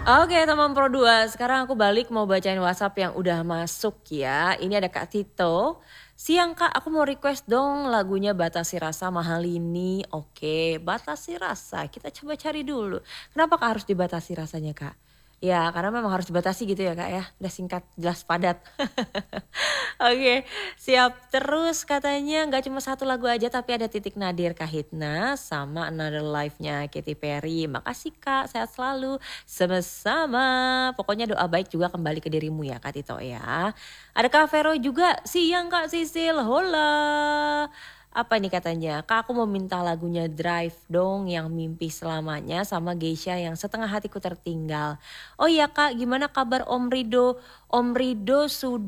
Oke teman Pro 2, sekarang aku balik mau bacain WhatsApp yang udah masuk ya. Ini ada Kak Tito. Siang Kak, aku mau request dong lagunya Batasi Rasa Mahal ini. Oke, Batasi Rasa. Kita coba cari dulu. Kenapa Kak harus dibatasi rasanya Kak? Ya, karena memang harus dibatasi gitu ya Kak ya. Udah singkat, jelas, padat. Oke, siap. Terus katanya nggak cuma satu lagu aja tapi ada Titik Nadir Kahitna sama Another Life-nya Katy Perry. Makasih Kak, sehat selalu. Sama-sama. Pokoknya doa baik juga kembali ke dirimu ya Kak Tito ya. Ada Kak Vero juga. Siang Kak Sisil. Hola. Apa nih katanya? Kak aku mau minta lagunya Drive dong yang mimpi selamanya sama Geisha yang setengah hatiku tertinggal. Oh iya Kak, gimana kabar Om Rido? Om Rido sudah